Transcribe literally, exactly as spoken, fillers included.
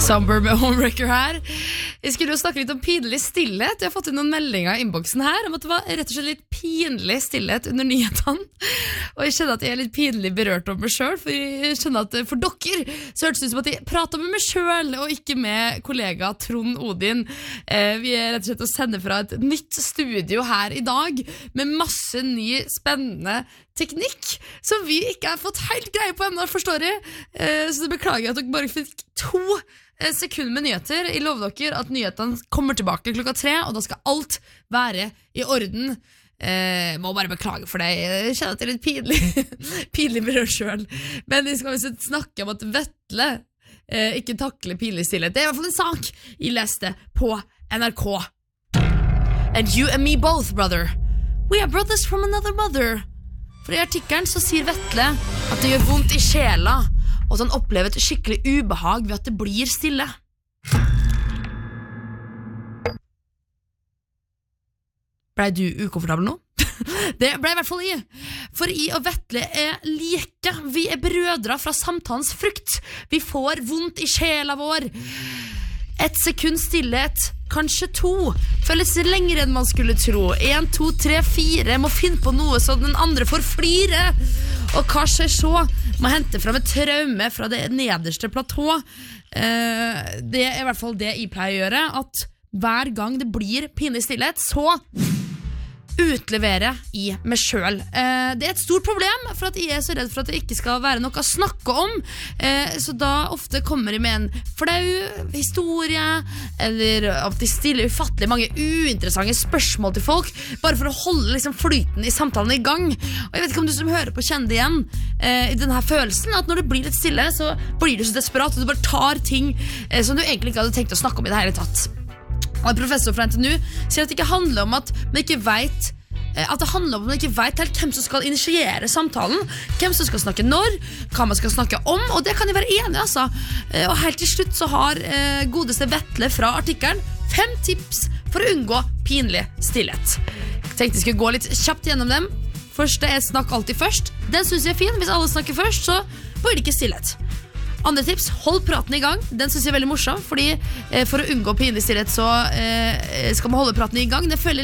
Somber med Homewrecker her. Jeg skulle jo snakke litt om pinlig stillhet. Jeg har fått inn noen meldinger i innboksen her om at det var rett og slett litt pinlig stillhet under nyhetene. Og jeg kjenner at jeg er litt pinlig berørt om meg selv, for jeg kjenner at for dere så hørtes det ut som at jeg prater med meg selv og ikke med kollega Trond Odin. Eh, vi er rett og slett å sende fra et nytt studio her i dag med masse ny spennende teknikk som vi ikke har fått helt greie på ennå, forstår jeg. Eh, så det beklager jeg at dere bare fikk to sekunder med nyheter. Jeg lover dere at nyhetene kommer tilbake klokka tre, og da skal alt være i orden. Eh, må bare beklage for det. Jeg kjenner at det er litt pinlig pinlig med det selv. Men jeg skal visst snakke om at Vetle eh, ikke takler pinlig stillhet. Det er i hvert fall en sak jeg leste på N R K. And you and me both, brother. We are brothers from another mother. For i artikkelen så sier Vetle at det gjør vondt i sjela, og så han opplever et skikkelig ubehag ved at det blir stille. Ble du ukomfortabel nå? Det ble i hvert fall i. For I og Vetle er like. Vi er brødre fra samtalens frukt. Vi får vondt i sjela vår. Et sekund stillhet, kanskje to. Føles lengre enn man skulle tro. En, to, tre, fire. Må finne på noe så den andre får flire. Og hva skjer så? Må hente frem et traume fra det nederste platå. Eh, det er i hvert fall det jeg pleier å gjøre. At hver gang det blir pinlig stillhet, så utlevere i meg selv. Eh, det er et stort problem, for at jeg er så redd for at det ikke skal være noe å snakke om. Eh, så da ofte kommer jeg med en flau historie, eller at de stiller ufattelig mange uinteressante spørsmål til folk, bare for å holde liksom flyten i samtalen i gang. Og jeg vet ikke om du som hører på kjenner det igjen eh, i denne følelsen, at når det blir litt stille, så blir du så desperat, og du bare tar ting eh, som du egentlig ikke hadde tenkt å snakke om i det hele tatt. Og en professor fra N T N U sier at det ikke handler om at man ikke vet at det handler om at man ikke vet helt hvem som skal initiere samtalen, hvem som skal snakke når, hva man skal snakke om, og det kan jeg være enig i, altså. Og helt til slutt så har eh, godeste Vetle fra artikkelen fem tips for å unngå pinlig stillhet. Jeg tenkte jeg skulle gå litt kjapt gjennom dem. Første er snakk alltid først. Den synes jeg er fin. Hvis alle snakker først, så blir det ikke stillhet. Andre tips, hold praten i gang. Den synes jeg er veldig morsom, fordi eh, for å unngå pinlig stillhet så eh, skal man holde praten i gang. Det føler